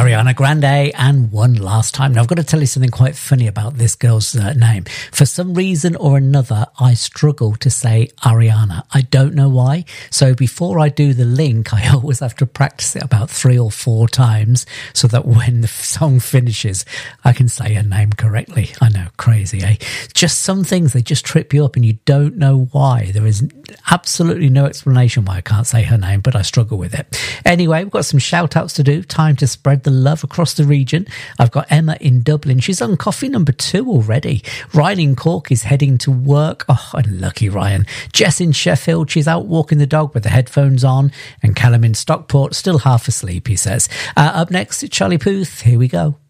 Ariana Grande, and One Last Time. Now, I've got to tell you something quite funny about this girl's name. For some reason or another, I struggle to say Ariana. I don't know why. So before I do the link, I always have to practice it about 3 or 4 times so that when the song finishes, I can say her name correctly. I know, crazy, eh? Just some things, they just trip you up and you don't know why. There is absolutely no explanation why I can't say her name, but I struggle with it. Anyway, we've got some shout outs to do. Time to spread the love across the region. I've got Emma in Dublin. She's on coffee number 2 already. Ryan in Cork is heading to work. Oh, unlucky Ryan. Jess in Sheffield. She's out walking the dog with the headphones on. And Callum in Stockport, still half asleep, he says. Up next, Charlie Puth. Here we go.